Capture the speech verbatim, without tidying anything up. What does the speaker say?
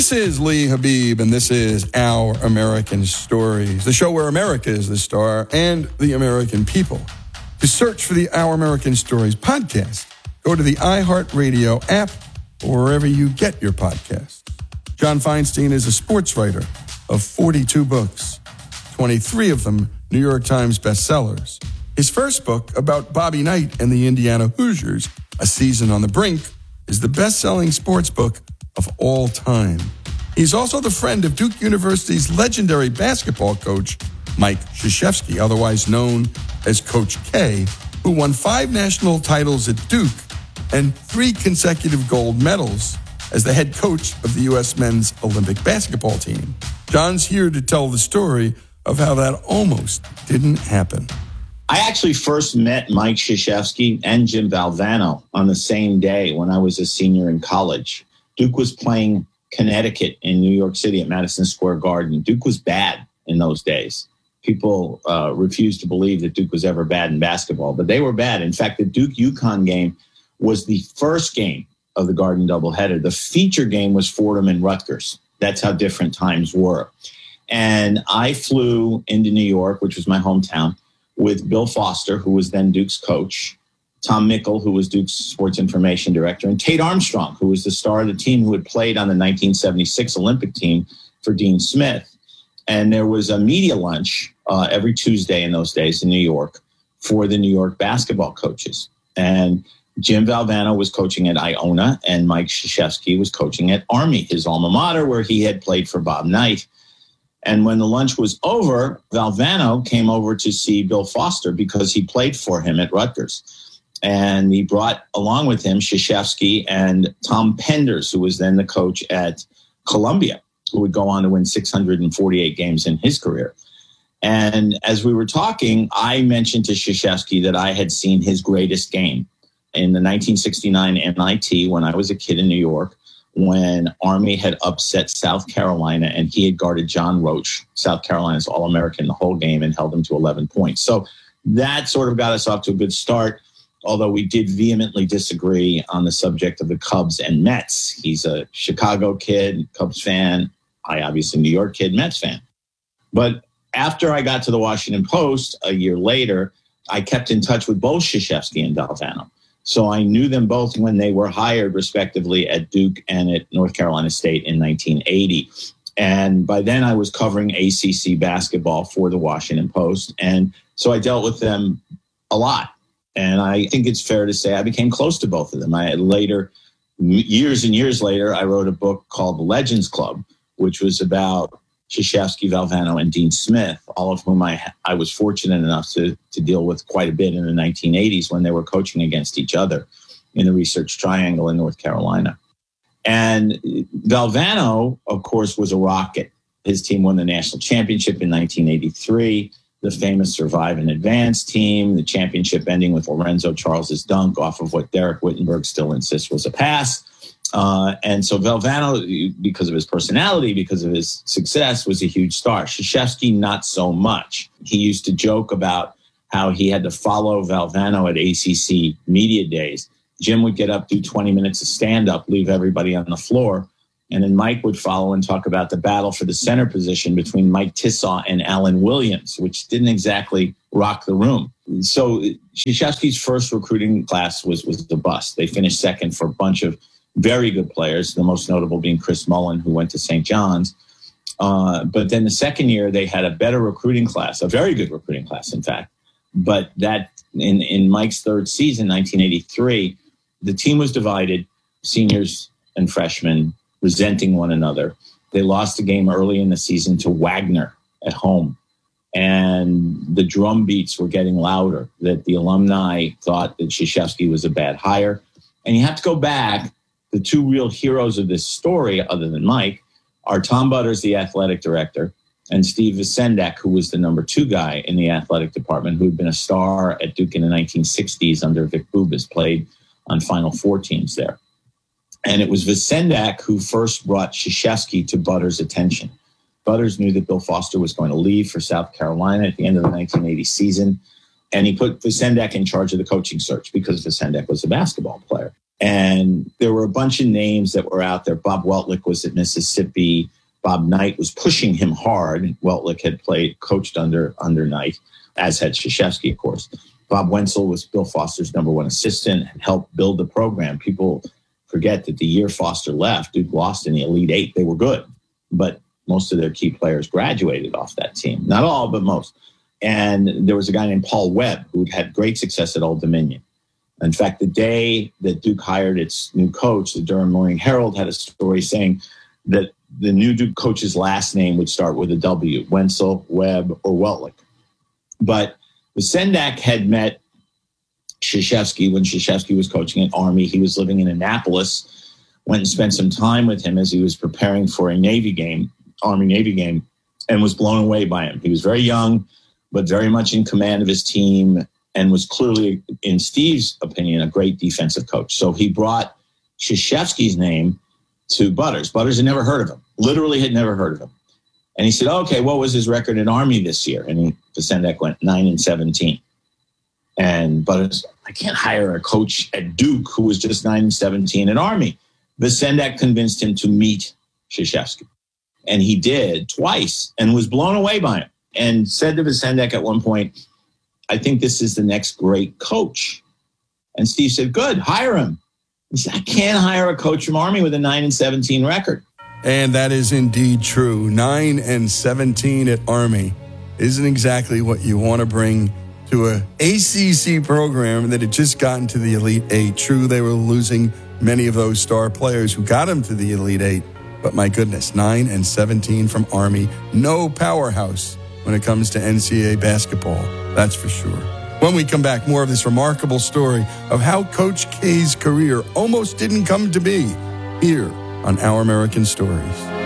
This is Lee Habib, and this is Our American Stories, the show where America is the star and the American people. To search for the Our American Stories podcast, go to the iHeartRadio app or wherever you get your podcasts. John Feinstein is a sports writer of forty-two books, twenty-three of them New York Times bestsellers. His first book, about Bobby Knight and the Indiana Hoosiers, A Season on the Brink, is the best-selling sports book of all time. He's also the friend of Duke University's legendary basketball coach, Mike Krzyzewski, otherwise known as Coach K, who won five national titles at Duke and three consecutive gold medals as the head coach of the U S men's Olympic basketball team. John's here to tell the story of how that almost didn't happen. I actually first met Mike Krzyzewski and Jim Valvano on the same day when I was a senior in college. Duke was playing Connecticut in New York City at Madison Square Garden. Duke was bad in those days. People uh, refused to believe that Duke was ever bad in basketball, but they were bad. In fact, the Duke-UConn game was the first game of the Garden doubleheader. The feature game was Fordham and Rutgers. That's how different times were. And I flew into New York, which was my hometown, with Bill Foster, who was then Duke's coach, Tom Mickle, who was Duke's sports information director, and Tate Armstrong, who was the star of the team who had played on the nineteen seventy-six Olympic team for Dean Smith. And there was a media lunch uh, every Tuesday in those days in New York for the New York basketball coaches. And Jim Valvano was coaching at Iona, and Mike Krzyzewski was coaching at Army, his alma mater, where he had played for Bob Knight. And when the lunch was over, Valvano came over to see Bill Foster because he played for him at Rutgers. And he brought along with him Krzyzewski and Tom Penders, who was then the coach at Columbia, who would go on to win six hundred forty-eight games in his career. And as we were talking, I mentioned to Krzyzewski that I had seen his greatest game in the nineteen sixty-nine N I T when I was a kid in New York, when Army had upset South Carolina and he had guarded John Roach, South Carolina's All-American, the whole game, and held him to eleven points. So that sort of got us off to a good start, although we did vehemently disagree on the subject of the Cubs and Mets. He's a Chicago kid, Cubs fan. I, obviously, New York kid, Mets fan. But after I got to the Washington Post a year later, I kept in touch with both Krzyzewski and Valvano. So I knew them both when they were hired, respectively, at Duke and at North Carolina State in nineteen eighty. And by then I was covering A C C basketball for the Washington Post. And so I dealt with them a lot. And I think it's fair to say I became close to both of them. I had later, years and years later, I wrote a book called The Legends Club, which was about Krzyzewski, Valvano, and Dean Smith, all of whom I I was fortunate enough to, to deal with quite a bit in the nineteen eighties when they were coaching against each other in the Research Triangle in North Carolina. And Valvano, of course, was a rocket. His team won the national championship in nineteen eighty-three, the famous Survive and Advance team, the championship ending with Lorenzo Charles's dunk off of what Derek Wittenberg still insists was a pass. Uh, and so Valvano, because of his personality, because of his success, was a huge star. Krzyzewski, not so much. He used to joke about how he had to follow Valvano at A C C media days. Jim would get up, do twenty minutes of stand-up, leave everybody on the floor, and then Mike would follow and talk about the battle for the center position between Mike Tissaw and Alan Williams, which didn't exactly rock the room. So Krzyzewski's first recruiting class was, was a bust. They finished second for a bunch of very good players, the most notable being Chris Mullen, who went to Saint John's. Uh, but then the second year, they had a better recruiting class, a very good recruiting class, in fact. But that in, in Mike's third season, nineteen eighty-three, the team was divided, seniors and freshmen resenting one another. They lost a game early in the season to Wagner at home. And the drum beats were getting louder, that the alumni thought that Krzyzewski was a bad hire. And you have to go back. The two real heroes of this story, other than Mike, are Tom Butters, the athletic director, and Steve Visendak, who was the number two guy in the athletic department, who had been a star at Duke in the nineteen sixties under Vic Bubas, played on Final Four teams there. And it was Visendak who first brought Krzyzewski to Butters' attention. Butters knew that Bill Foster was going to leave for South Carolina at the end of the nineteen eighty season, and he put Visendak in charge of the coaching search because Visendak was a basketball player. And there were a bunch of names that were out there. Bob Weltlich was at Mississippi. Bob Knight was pushing him hard. Weltlich had played, coached under, under Knight, as had Krzyzewski, of course. Bob Wenzel was Bill Foster's number one assistant and helped build the program. People forget that the year Foster left, Duke lost in the Elite Eight. They were good, but most of their key players graduated off that team. Not all, but most. And there was a guy named Paul Webb who'd had great success at Old Dominion. In fact, the day that Duke hired its new coach, the Durham Morning Herald had a story saying that the new Duke coach's last name would start with a W, Wenzel, Webb, or Weltlich. But Sendak had met Krzyzewski when Krzyzewski was coaching at Army. He was living in Annapolis, went and spent some time with him as he was preparing for a Navy game, Army-Navy game, and was blown away by him. He was very young, but very much in command of his team, and was clearly, in Steve's opinion, a great defensive coach. So he brought Krzyzewski's name to Butters. Butters had never heard of him, literally had never heard of him. And he said, okay, what was his record in Army this year? And he, Sendak went nine and seventeen. And Butters, I can't hire a coach at Duke who was just nine and seventeen in Army. Sendak convinced him to meet Krzyzewski. And he did twice and was blown away by him. And said to Sendak at one point, I think this is the next great coach. And Steve said, good, hire him. He said, I can't hire a coach from Army with a nine and seventeen record. And that is indeed true. nine and seventeen at Army isn't exactly what you want to bring to a A C C program that had just gotten to the Elite Eight. True, they were losing many of those star players who got them to the Elite Eight. But my goodness, nine and seventeen from Army. No powerhouse when it comes to N C double A basketball. That's for sure. When we come back, more of this remarkable story of how Coach K's career almost didn't come to be here on Our American Stories.